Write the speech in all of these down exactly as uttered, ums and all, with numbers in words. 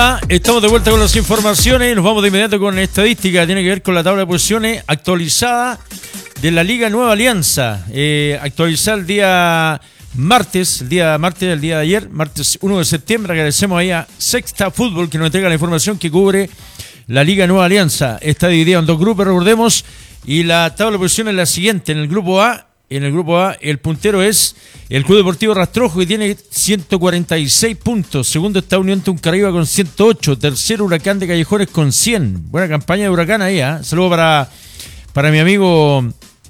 Estamos de vuelta con las informaciones. Nos vamos de inmediato con estadística. Tiene que ver con la tabla de posiciones actualizada de la Liga Nueva Alianza. Eh, actualizada el día martes, el día martes, el día de ayer, martes uno de septiembre. Agradecemos ahí a Sexta Fútbol que nos entrega la información que cubre la Liga Nueva Alianza. Está dividida en dos grupos, recordemos. Y la tabla de posiciones es la siguiente. En el grupo A, en el grupo A, el puntero es el Club Deportivo Rastrojo, que tiene ciento cuarenta y seis puntos. Segundo está Unión Tuncaraíba con ciento ocho. Tercero, Huracán de Callejones con cien. Buena campaña de Huracán ahí, ¿eh? Saludo para, para mi amigo,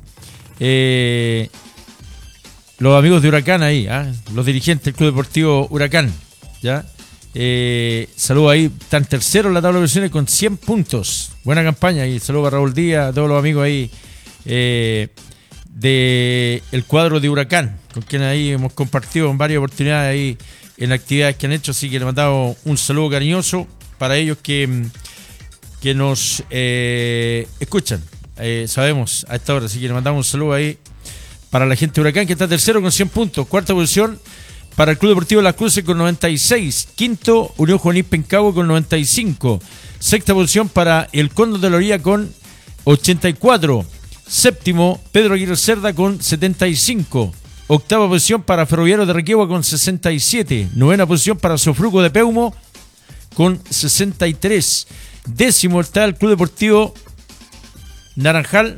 eh, los amigos de Huracán ahí, ¿eh? Los dirigentes del Club Deportivo Huracán, ¿ya? Eh, saludo ahí, están terceros en la tabla de posiciones con cien puntos. Buena campaña y saludo para Raúl Díaz, a todos los amigos ahí eh, de el cuadro de Huracán, con quien ahí hemos compartido en varias oportunidades ahí en actividades que han hecho, así que le mandamos un saludo cariñoso para ellos que, que nos eh, escuchan, eh, sabemos a esta hora, así que le mandamos un saludo ahí para la gente de Huracán, que está tercero con cien puntos. Cuarta posición para el Club Deportivo Las Cruces con noventa y seis. Quinto, Unión Juvenil Pencabo con noventa y cinco. Sexta posición para el Cóndor de la Orilla con ochenta y cuatro. Séptimo, Pedro Aguirre Cerda con setenta y cinco. Octava posición para Ferroviario de Requegua con sesenta y siete. Novena posición para Sofruco de Peumo con sesenta y tres. Décimo está el Club Deportivo Naranjal,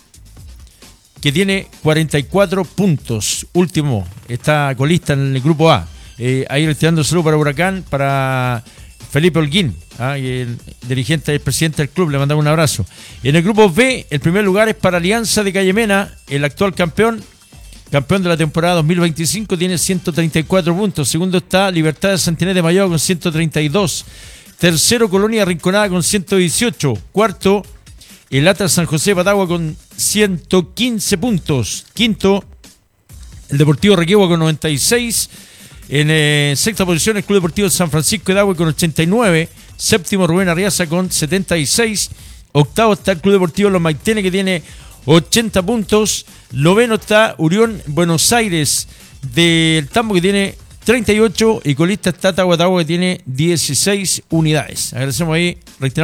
que tiene cuarenta y cuatro puntos. Último, está colista en el grupo A. Eh, ahí retirando saludo para Huracán, para Felipe Holguín, ¿ah? Y el dirigente, el presidente del club, le mandamos un abrazo. En el grupo B, el primer lugar es para Alianza de Callemena, el actual campeón, campeón de la temporada dos mil veinticinco, tiene ciento treinta y cuatro puntos. Segundo está Libertad de Santinés de Mayo con ciento treinta y dos. Tercero, Colonia Rinconada con ciento dieciocho. Cuarto, el Atlas San José de Patagua con ciento quince puntos. Quinto, el Deportivo Requegua con noventa y seis. En eh, sexta posición, el Club Deportivo San Francisco de Agua con ochenta y nueve. Séptimo, Rubén Arriaza con setenta y seis. Octavo está el Club Deportivo Los Maitenes, que tiene ochenta puntos. Noveno está Unión Buenos Aires del Tambo, que tiene treinta y ocho. Y colista está Tahuatahua, que tiene dieciséis unidades. Agradecemos ahí, reiteramos.